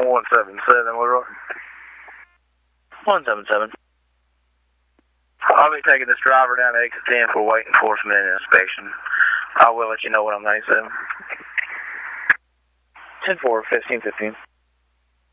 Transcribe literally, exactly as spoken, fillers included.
one seven seven, Leroy. one seven seven. I'll be taking this driver down to exit ten for weight enforcement and inspection. I will let you know when I'm ninety-seven. ten four, fifteen fifteen.